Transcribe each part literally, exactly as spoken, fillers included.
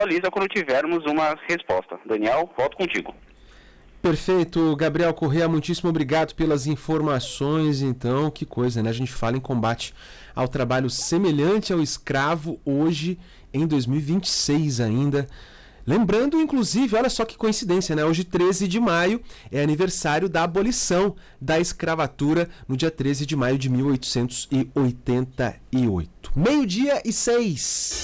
atualiza quando tivermos uma resposta. Daniel, volto contigo. Perfeito, Gabriel Corrêa, muitíssimo obrigado pelas informações. Então, que coisa, né? A gente fala em combate ao trabalho semelhante ao escravo hoje, em dois mil e vinte e seis ainda. Lembrando, inclusive, olha só que coincidência, né? Hoje, treze de maio, é aniversário da abolição da escravatura, no dia treze de maio de mil oitocentos e oitenta e oito. Meio-dia e seis.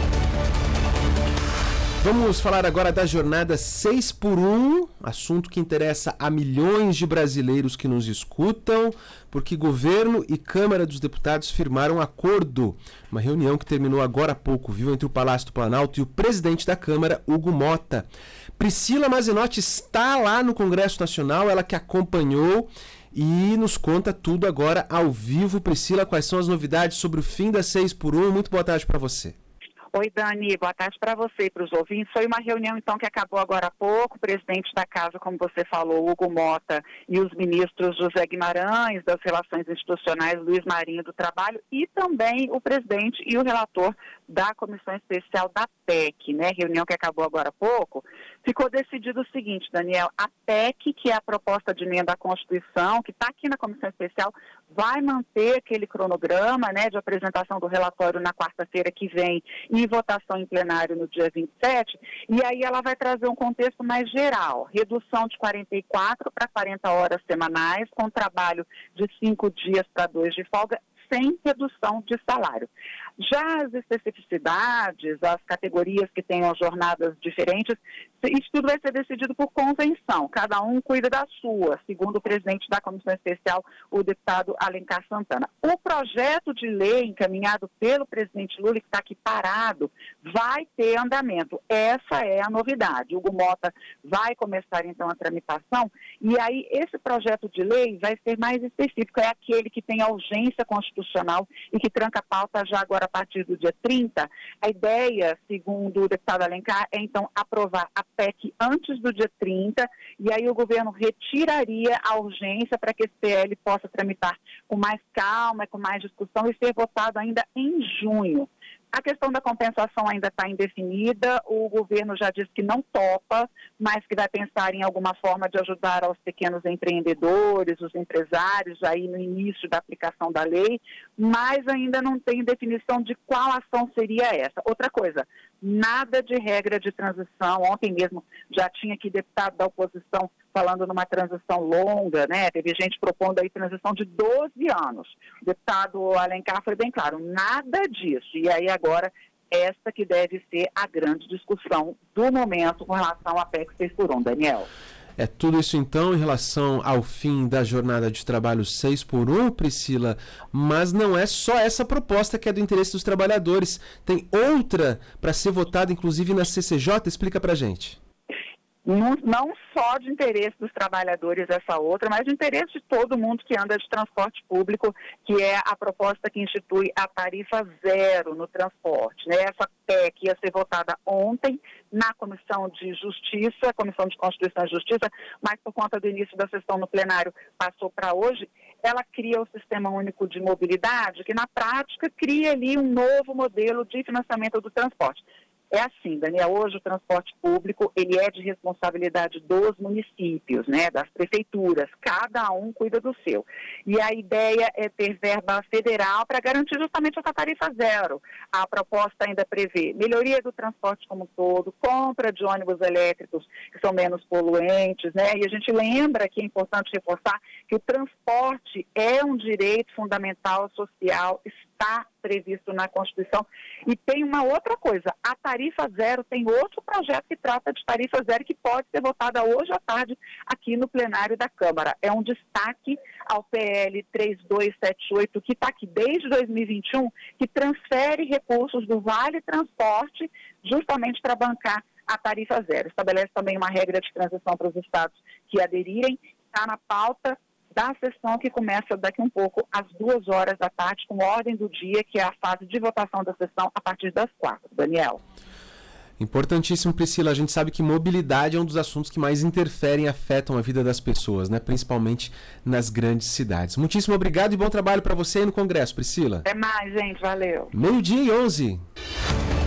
Vamos falar agora da jornada seis por um, assunto que interessa a milhões de brasileiros que nos escutam, porque governo e Câmara dos Deputados firmaram um acordo. Uma reunião que terminou agora há pouco, viu, entre o Palácio do Planalto e o presidente da Câmara, Hugo Mota. Priscila Mazenotti está lá no Congresso Nacional, ela que acompanhou e nos conta tudo agora ao vivo. Priscila, quais são as novidades sobre o fim da seis por um? Muito boa tarde para você. Oi, Dani, boa tarde para você e para os ouvintes. Foi uma reunião, então, que acabou agora há pouco. O presidente da Casa, como você falou, Hugo Mota, e os ministros José Guimarães, das Relações Institucionais, Luiz Marinho, do Trabalho, e também o presidente e o relator da Comissão Especial da P E C, né? Reunião que acabou agora há pouco. Ficou decidido o seguinte, Daniel, a P E C, que é a proposta de emenda à Constituição, que está aqui na Comissão Especial, vai manter aquele cronograma, né, de apresentação do relatório na quarta-feira que vem e votação em plenário no dia vinte e sete, e aí ela vai trazer um contexto mais geral, redução de quarenta e quatro para quarenta horas semanais, com trabalho de cinco dias para dois de folga, sem redução de salário. Já as especificidades, as categorias que tenham jornadas diferentes, isso tudo vai ser decidido por convenção. Cada um cuida da sua, segundo o presidente da Comissão Especial, o deputado Alencar Santana. O projeto de lei encaminhado pelo presidente Lula, que está aqui parado, vai ter andamento. Essa é a novidade. O Hugo Mota vai começar, então, a tramitação, e aí esse projeto de lei vai ser mais específico. É aquele que tem a urgência constitucional e que tranca a pauta já agora a partir do dia trinta. A ideia, segundo o deputado Alencar, é, então, aprovar a P E C antes do dia trinta, e aí o governo retiraria a urgência para que esse P L possa tramitar com mais calma, com mais discussão e ser votado ainda em junho. A questão da compensação ainda está indefinida, o governo já disse que não topa, mas que vai pensar em alguma forma de ajudar aos pequenos empreendedores, os empresários, aí no início da aplicação da lei, mas ainda não tem definição de qual ação seria essa. Outra coisa, nada de regra de transição. Ontem mesmo já tinha aqui deputado da oposição falando numa transição longa, né? Teve gente propondo aí transição de doze anos. O deputado Alencar foi bem claro, nada disso. E aí agora, esta que deve ser a grande discussão do momento com relação à P E C seis por um, Daniel. É tudo isso então em relação ao fim da jornada de trabalho seis por um, Priscila, mas não é só essa proposta que é do interesse dos trabalhadores. Tem outra para ser votada, inclusive na C C J? Explica pra gente. Não, não só de interesse dos trabalhadores essa outra, mas de interesse de todo mundo que anda de transporte público, que é a proposta que institui a tarifa zero no transporte, né? Essa P E C ia ser votada ontem na Comissão de Justiça, Comissão de Constituição e Justiça, mas por conta do início da sessão no plenário passou para hoje. Ela cria o Sistema Único de Mobilidade, que na prática cria ali um novo modelo de financiamento do transporte. É assim, Daniel, hoje o transporte público, ele é de responsabilidade dos municípios, né, das prefeituras, cada um cuida do seu. E a ideia é ter verba federal para garantir justamente essa tarifa zero. A proposta ainda prevê melhoria do transporte como um todo, compra de ônibus elétricos que são menos poluentes, né, e a gente lembra que é importante reforçar que o transporte é um direito fundamental social, está previsto na Constituição. E tem uma outra coisa, a tarifa zero, tem outro projeto que trata de tarifa zero que pode ser votada hoje à tarde aqui no plenário da Câmara. É um destaque ao P L três dois sete oito, que está aqui desde dois mil e vinte e um, que transfere recursos do Vale Transporte justamente para bancar a tarifa zero. Estabelece também uma regra de transição para os estados que aderirem, está na pauta da sessão que começa daqui um pouco às duas horas da tarde, com ordem do dia, que é a fase de votação da sessão a partir das quatro. Daniel. Importantíssimo, Priscila. A gente sabe que mobilidade é um dos assuntos que mais interferem e afetam a vida das pessoas, né? Principalmente nas grandes cidades. Muitíssimo obrigado e bom trabalho para você aí no Congresso, Priscila. Até mais, gente. Valeu. Meio-dia e onze.